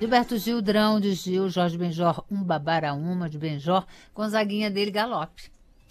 Gilberto Gil, Drão de Gil, Jorge Benjor, Babaraúma de Benjor, Gonzaguinha dele, Galope.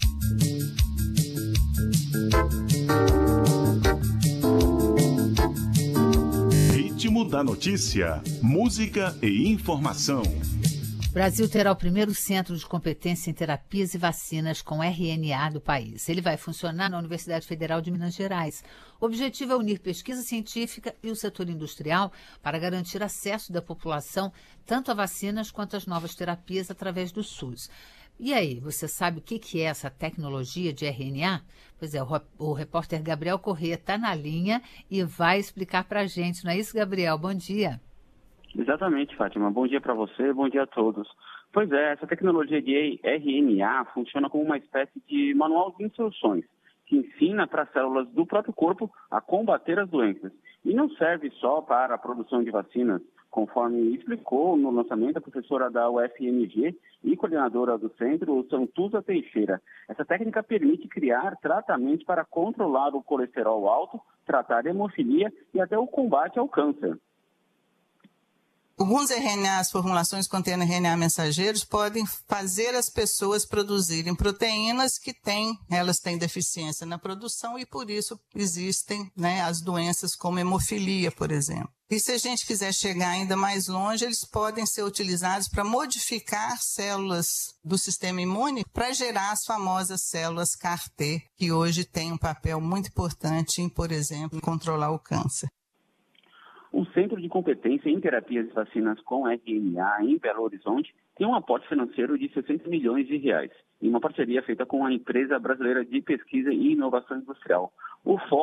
Ritmo da notícia, música e informação. O Brasil terá o primeiro centro de competência em terapias e vacinas com RNA do país. Ele vai funcionar na Universidade Federal de Minas Gerais. O objetivo é unir pesquisa científica e o setor industrial para garantir acesso da população tanto a vacinas quanto às novas terapias através do SUS. E aí, você sabe o que é essa tecnologia de RNA? Pois é, o repórter Gabriel Corrêa está na linha e vai explicar para a gente. Não é isso, Gabriel? Bom dia. Exatamente, Fátima. Bom dia para você, bom dia a todos. Pois é, essa tecnologia de RNA funciona como uma espécie de manual de instruções que ensina para as células do próprio corpo a combater as doenças. E não serve só para a produção de vacinas, conforme explicou no lançamento a professora da UFMG e coordenadora do centro, Santuza Teixeira. Essa técnica permite criar tratamentos para controlar o colesterol alto, tratar a hemofilia e até o combate ao câncer. Alguns RNAs, formulações contendo RNA mensageiros, podem fazer as pessoas produzirem proteínas que elas têm deficiência na produção e por isso existem, as doenças como hemofilia, por exemplo. E se a gente quiser chegar ainda mais longe, eles podem ser utilizados para modificar células do sistema imune para gerar as famosas células CAR-T, que hoje têm um papel muito importante em, por exemplo, controlar o câncer. O Centro de Competência em Terapias e Vacinas com RNA em Belo Horizonte tem um aporte financeiro de 60 milhões de reais, em uma parceria feita com a Empresa Brasileira de Pesquisa e Inovação Industrial. O foco